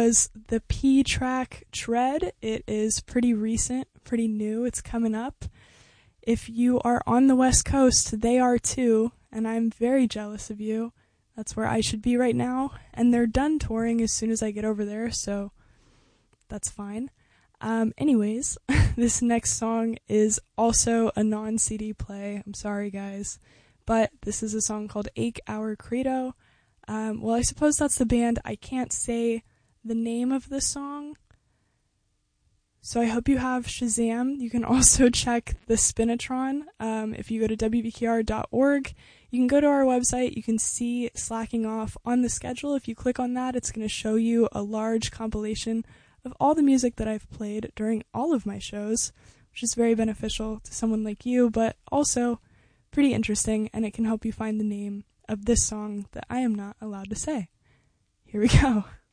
was the P track Tread. It is pretty recent, pretty new. It's coming up. If you are on the West Coast, they are too, and I'm very jealous of you. That's where I should be right now, and they're done touring as soon as I get over there, so that's fine. Anyways, this next song is also a non-CD play. I'm sorry, guys, but this is a song called Ache Our Credo. Well, I suppose that's the band. I can't say the name of the song, so I hope you have Shazam. You can also check the Spinatron. If you go to wvkr.org, you can go to our website. You can see Slacking Off on the schedule. If you click on that, it's going to show you a large compilation of all the music that I've played during all of my shows, which is very beneficial to someone like you, but also pretty interesting, and it can help you find the name of this song that I am not allowed to say. Here we go.